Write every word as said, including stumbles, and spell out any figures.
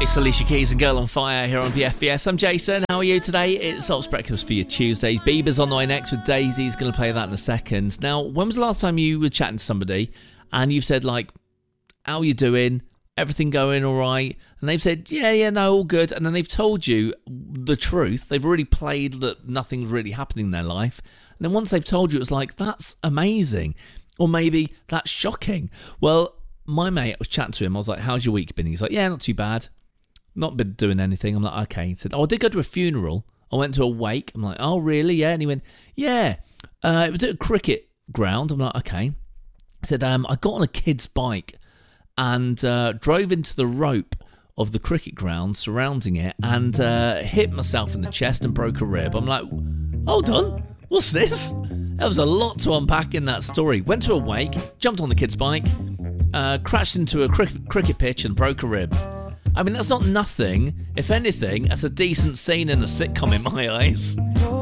It's Alicia Keys and Girl on Fire here on V F B S. I'm Jason. How are you today? It's Salt's Breakfast for your Tuesday. Bieber's on the way next with Daisy. He's going to play that in a second. Now, when was the last time you were chatting to somebody and you've said, like, how are you doing? Everything going all right? And they've said, yeah, yeah, no, all good. And then they've told you the truth. They've already played that nothing's really happening in their life. And then once they've told you, it's like, that's amazing. Or maybe that's shocking. Well, my mate, I was chatting to him. I was like, how's your week been? He's like, yeah, not too bad. Not been doing anything. I'm like, okay. He said, oh, I did go to a funeral. I went to a wake. I'm like, oh, really? Yeah. And he went, yeah. Uh, it was at a cricket ground. I'm like, okay. He said, um, I got on a kid's bike and uh, drove into the rope of the cricket ground surrounding it and uh, hit myself in the chest and broke a rib. I'm like, hold on. What's this? There was a lot to unpack in that story. Went to a wake, jumped on the kid's bike, uh, crashed into a cricket, cricket pitch and broke a rib. I mean, that's not nothing. If anything, that's a decent scene in a sitcom in my eyes.